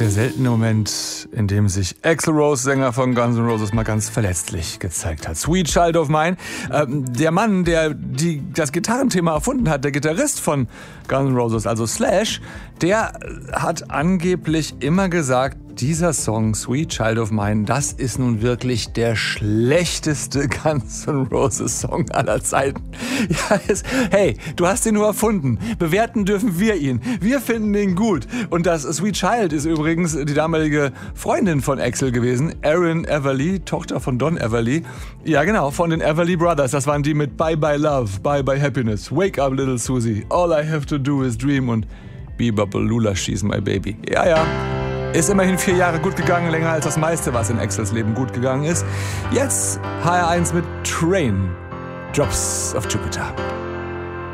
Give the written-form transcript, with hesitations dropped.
der seltene Moment, in dem sich Axl Rose, Sänger von Guns N' Roses, mal ganz verletzlich gezeigt hat. Sweet Child of Mine. Der Mann, der das Gitarrenthema erfunden hat, der Gitarrist von Guns N' Roses, also Slash, der hat angeblich immer gesagt, dieser Song, Sweet Child of Mine, das ist nun wirklich der schlechteste Guns N' Roses Song aller Zeiten. Ja, hey, du hast ihn nur erfunden. Bewerten dürfen wir ihn. Wir finden ihn gut. Und das Sweet Child ist übrigens die damalige Freundin von Axl gewesen, Erin Everly, Tochter von Don Everly. Ja, genau, von den Everly Brothers. Das waren die mit Bye Bye Love, Bye Bye Happiness, Wake Up Little Susie, All I Have to Do is Dream und Bebop-Lula, She's My Baby. Ja, ja. Ist immerhin 4 Jahre gut gegangen, länger als das meiste, was in Axls Leben gut gegangen ist. Jetzt HR1 mit Train, Drops of Jupiter.